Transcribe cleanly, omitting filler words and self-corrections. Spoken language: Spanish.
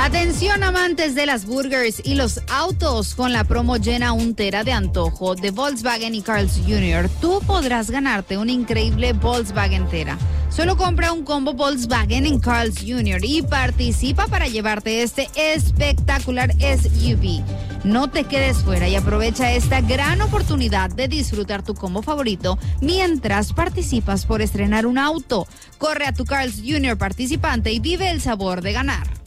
Atención amantes de las burgers y los autos, con la promo llena un tera de antojo de Volkswagen y Carl's Jr. Tú podrás ganarte un increíble Volkswagen Tera. Solo compra un combo Volkswagen en Carl's Jr. y participa para llevarte este espectacular SUV. No te quedes fuera y aprovecha esta gran oportunidad de disfrutar tu combo favorito mientras participas por estrenar un auto. Corre a tu Carl's Jr. participante y vive el sabor de ganar.